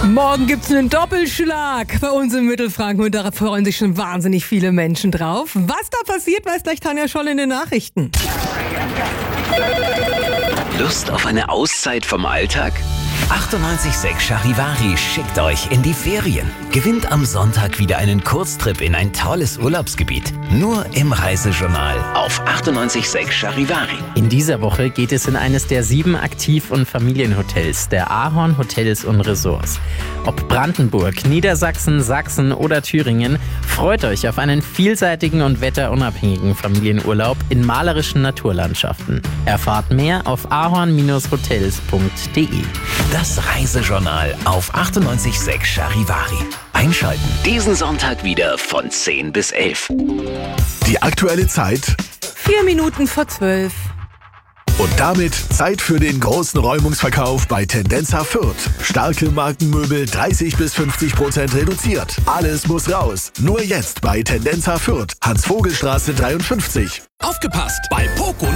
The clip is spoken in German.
Morgen gibt's einen Doppelschlag bei uns in Mittelfranken und da freuen sich schon wahnsinnig viele Menschen drauf. Was da passiert, weiß gleich Tanja Scholl in den Nachrichten. Lust auf eine Auszeit vom Alltag? 98.6 Charivari schickt euch in die Ferien. Gewinnt am Sonntag wieder einen Kurztrip in ein tolles Urlaubsgebiet. Nur im Reisejournal auf 98.6 Charivari. In dieser Woche geht es in eines der 7 Aktiv- und Familienhotels der Ahorn Hotels und Resorts. Ob Brandenburg, Niedersachsen, Sachsen oder Thüringen, freut euch auf einen vielseitigen und wetterunabhängigen Familienurlaub in malerischen Naturlandschaften. Erfahrt mehr auf ahorn-hotels.de. Das Reisejournal auf 98.6 Charivari. Einschalten. Diesen Sonntag wieder von 10 bis 11. Die aktuelle Zeit 4 Minuten vor 12. und damit Zeit für den großen Räumungsverkauf bei Tendenza Fürth. Starke Markenmöbel 30-50% reduziert. Alles muss raus. Nur jetzt bei Tendenza Fürth. Hans-Vogel-Straße 53. Aufgepasst! Bei Poco